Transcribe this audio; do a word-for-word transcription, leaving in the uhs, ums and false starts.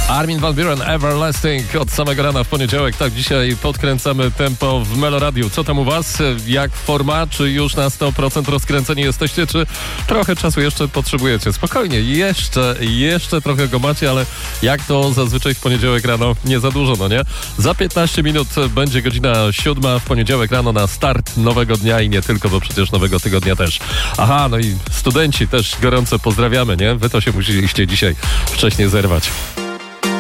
Armin van Buuren, Everlasting od samego rana w poniedziałek. Tak, dzisiaj podkręcamy tempo w Meloradiu. Co tam u was? Jak forma? Czy już na sto procent rozkręceni jesteście? Czy trochę czasu jeszcze potrzebujecie? Spokojnie, jeszcze, jeszcze trochę go macie, ale jak to zazwyczaj w poniedziałek rano, nie za dużo, no nie? Za piętnaście minut będzie godzina siódma w poniedziałek rano na start nowego dnia i nie tylko, bo przecież nowego tygodnia też. Aha, no i studenci też gorąco pozdrawiamy, nie? Wy to się musieliście dzisiaj wcześniej zerwać.